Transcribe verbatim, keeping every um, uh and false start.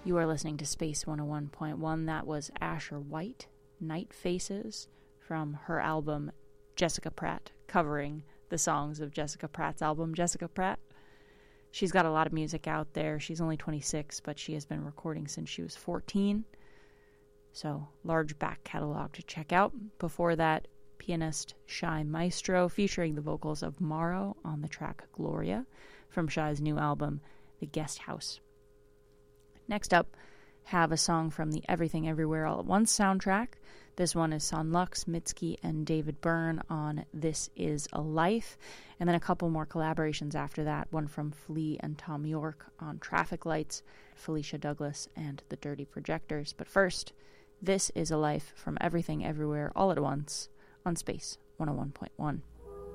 You are listening to Space one oh one point one. That was Asher White, Night Faces, from her album Jessica Pratt, covering the songs of Jessica Pratt's album Jessica Pratt. She's got a lot of music out there. She's only twenty-six, but she has been recording since she was fourteen. So, large back catalog to check out. Before that, pianist Shy Maestro, featuring the vocals of Morrow on the track Gloria, from Shy's new album, The Guest House. Next up, have a song from the Everything Everywhere All at Once soundtrack. This one is Son Lux, Mitski, and David Byrne on This Is a Life. And then a couple more collaborations after that. One from Flea and Tom York on Traffic Lights, Felicia Douglas, and The Dirty Projectors. But first, This Is a Life from Everything Everywhere All at Once on Space one oh one point one.